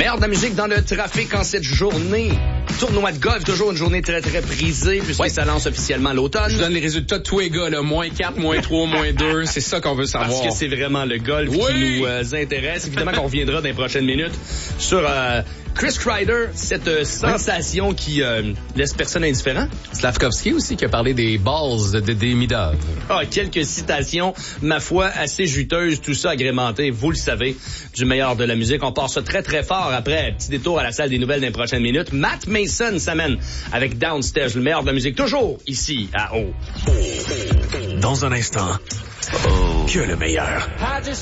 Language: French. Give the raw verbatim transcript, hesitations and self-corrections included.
meilleur de la musique dans le trafic en cette journée. Tournoi de golf, toujours une journée très, très prisée, puisque ouais. ça lance officiellement l'automne. Je donne les résultats de tous les gars, là. moins quatre, moins trois, moins deux. C'est ça qu'on veut savoir. Parce que c'est vraiment le golf oui. qui nous euh, intéresse. Évidemment qu'on reviendra dans les prochaines minutes sur euh, Chris Kreider, cette euh, sensation oui. qui euh, laisse personne indifférent. Slavkovski aussi qui a parlé des balls de, de Demidov. Ah, quelques citations, ma foi, assez juteuses, tout ça agrémenté, vous le savez, du meilleur de la musique. On part ça très, très fort après un petit détour à la salle des nouvelles dans les prochaines minutes. Matt Mason s'amène avec Downstairs, le meilleur de la musique, toujours ici à O. Dans un instant, oh. que le meilleur.